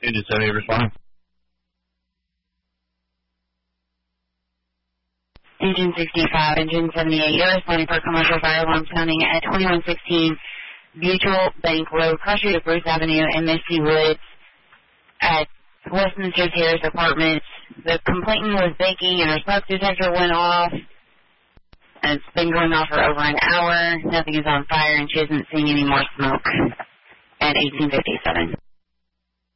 Agent 78 responding. Engine 65, Engine 78, you're responding for commercial fire alarm sounding at 2116 Mutual Bank Road, cross street of Bruce Avenue and Misty Woods at Westminster Terrace Apartments. The complainant was baking and her smoke detector went off. And it's been going off for over an hour. Nothing is on fire and she isn't seeing any more smoke at 1857.